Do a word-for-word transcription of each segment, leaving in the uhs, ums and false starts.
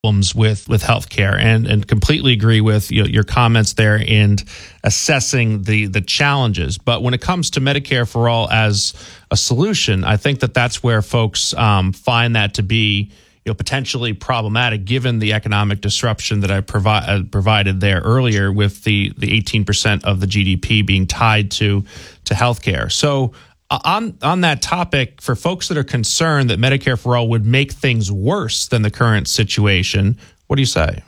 problems with with healthcare, and and completely agree with you know, your comments there in assessing the the challenges. But when it comes to Medicare for All as a solution, I think that that's where folks um, find that to be you know potentially problematic, given the economic disruption that I provi- uh, provided there earlier, with the the eighteen percent of the G D P being tied to to healthcare. So. On on that topic, for folks that are concerned that Medicare for All would make things worse than the current situation, what do you say?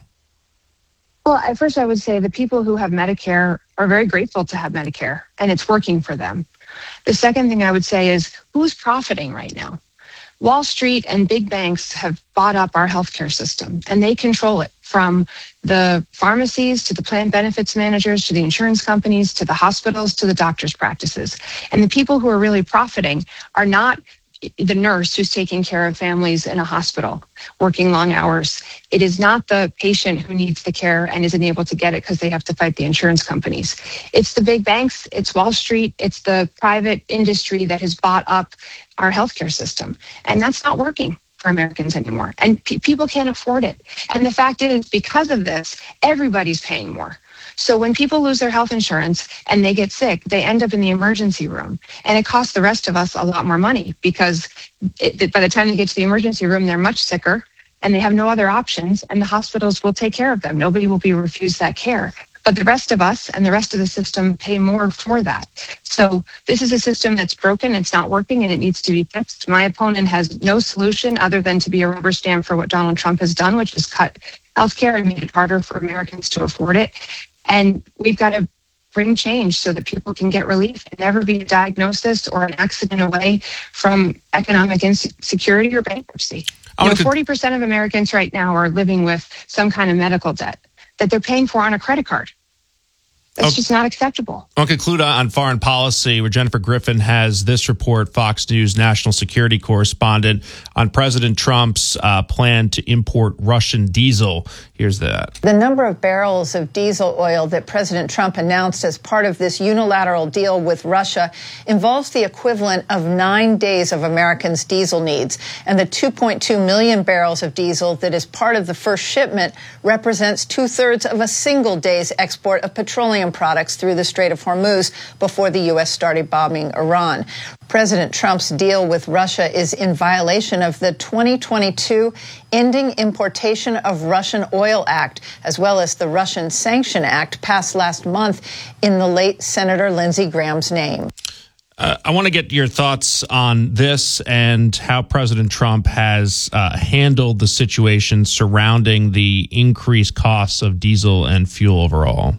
Well, at first I would say the people who have Medicare are very grateful to have Medicare, and it's working for them. The second thing I would say is, who's profiting right now? Wall Street and big banks have bought up our healthcare system, and they control it, from the pharmacies to the plan benefits managers to the insurance companies to the hospitals to the doctors' practices. And the people who are really profiting are not the nurse who's taking care of families in a hospital, working long hours. It is not the patient who needs the care and isn't able to get it because they have to fight the insurance companies. It's the big banks, it's Wall Street, it's the private industry that has bought up our healthcare system. And that's not working for Americans anymore. And pe- people can't afford it. And the fact is, because of this, everybody's paying more. So when people lose their health insurance and they get sick, they end up in the emergency room. And it costs the rest of us a lot more money, because it, by the time they get to the emergency room, they're much sicker and they have no other options, and the hospitals will take care of them. Nobody will be refused that care. But the rest of us and the rest of the system pay more for that. So this is a system that's broken, it's not working, and it needs to be fixed. My opponent has no solution other than to be a rubber stamp for what Donald Trump has done, which is cut healthcare and made it harder for Americans to afford it. And we've got to bring change so that people can get relief and never be a diagnosis or an accident away from economic insecurity or bankruptcy. You know, forty percent of Americans right now are living with some kind of medical debt that they're paying for on a credit card. That's okay. Just not acceptable. I'll conclude on foreign policy, where Jennifer Griffin has this report, Fox News national security correspondent, on President Trump's uh, plan to import Russian diesel. Here's that. The number of barrels of diesel oil that President Trump announced as part of this unilateral deal with Russia involves the equivalent of nine days of Americans' diesel needs. And the two point two million barrels of diesel that is part of the first shipment represents two-thirds of a single day's export of petroleum products through the Strait of Hormuz before the U S started bombing Iran. President Trump's deal with Russia is in violation of the twenty twenty-two Ending Importation of Russian Oil Act, as well as the Russian Sanction Act passed last month in the late Senator Lindsey Graham's name. Uh, I want to get your thoughts on this and how President Trump has uh, handled the situation surrounding the increased costs of diesel and fuel overall.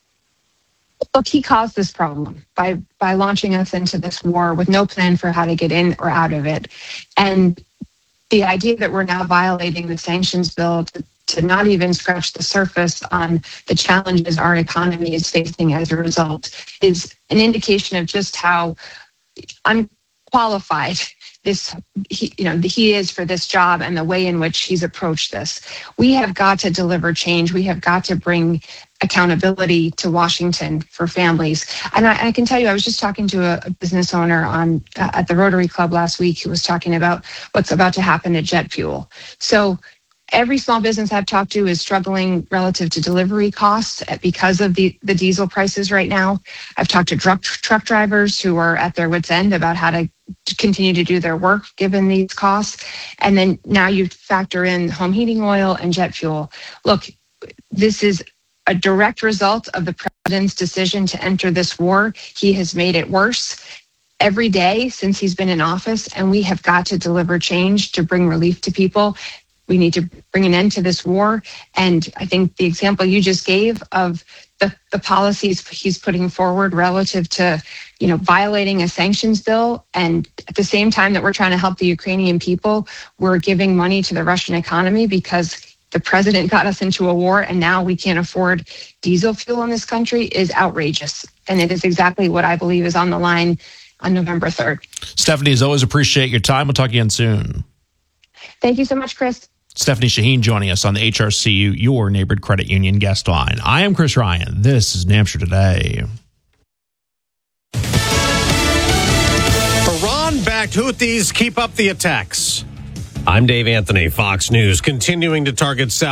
Look, he caused this problem by by launching us into this war with no plan for how to get in or out of it. And the idea that we're now violating the sanctions bill to, to not even scratch the surface on the challenges our economy is facing as a result is an indication of just how unqualified this he, you know he is for this job and the way in which he's approached this. We have got to deliver change. We have got to bring accountability to Washington for families. And I, I can tell you, I was just talking to a, a business owner on uh, at the Rotary Club last week who was talking about what's about to happen to jet fuel. So every small business I've talked to is struggling relative to delivery costs because of the, the diesel prices right now. I've talked to truck, truck drivers who are at their wits' end about how to to continue to do their work given these costs. And then now you factor in home heating oil and jet fuel. Look, this is a direct result of the president's decision to enter this war. He has made it worse every day since he's been in office, and we have got to deliver change to bring relief to people. We need to bring an end to this war. And I think the example you just gave of the, the policies he's putting forward relative to, you know, violating a sanctions bill, and at the same time that we're trying to help the Ukrainian people, we're giving money to the Russian economy because the president got us into a war and now we can't afford diesel fuel in this country, is outrageous. And it is exactly what I believe is on the line on November third. Stephanie, as always, appreciate your time. We'll talk again soon. Thank you so much, Chris. Stephanie Shaheen joining us on the H R C U, your neighborhood credit union guest line. I am Chris Ryan. This is New Hampshire Today. Iran-backed Houthis keep up the attacks. I'm Dave Anthony, Fox News, continuing to target South